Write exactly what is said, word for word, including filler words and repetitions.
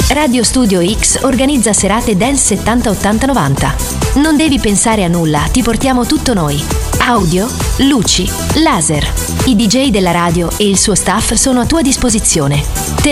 Radio Studio X organizza serate Dance settanta ottanta novanta. Non devi pensare a nulla, ti portiamo tutto noi. Audio, luci, laser. I D J della radio e il suo staff sono a tua disposizione.